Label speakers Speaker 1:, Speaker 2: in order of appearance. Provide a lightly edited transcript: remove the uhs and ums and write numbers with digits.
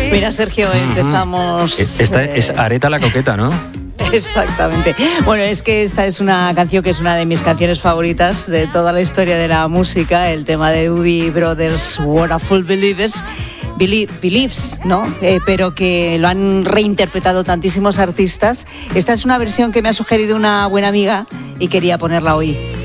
Speaker 1: Mira, Sergio, empezamos...
Speaker 2: Esta es Areta la Coqueta, ¿no?
Speaker 1: Exactamente. Bueno, es que esta es una canción que es una de mis canciones favoritas de toda la historia de la música, el tema de Doobie Brothers, Wonderful Beliefs, ¿no? Pero que lo han reinterpretado tantísimos artistas. Esta es una versión que me ha sugerido una buena amiga y quería ponerla hoy.